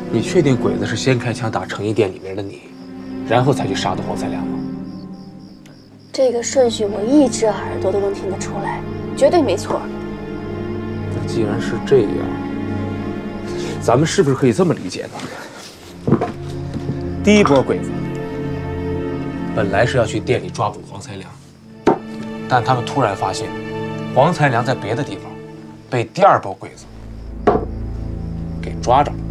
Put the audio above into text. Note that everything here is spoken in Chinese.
你确定鬼子是先开枪打成衣店里面的你，然后才去杀的黄才良吗？ 这个顺序我一只耳朵都能听得出来，绝对没错。 那既然是这样，咱们是不是可以这么理解呢？第一波鬼子本来是要去店里抓捕黄才良，但他们突然发现黄才良在别的地方被第二波鬼子给抓着了。